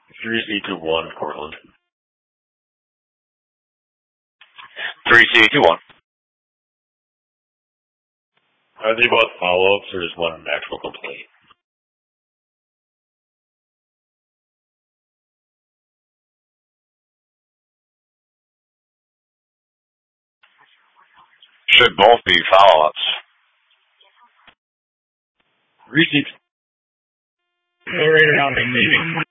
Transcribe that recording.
3C21, Portland. 3C21. Are they both follow-ups or just one actual complaint? Should both be follow-ups. 3C. Right around the meeting.